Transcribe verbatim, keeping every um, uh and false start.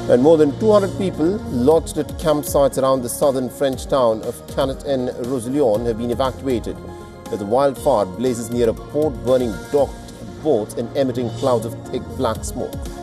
And more than two hundred people lodged at campsites around the southern French town of Canet-en-Roussillon have been evacuated as the wildfire blazes near a port, burning docked boats and emitting clouds of thick black smoke.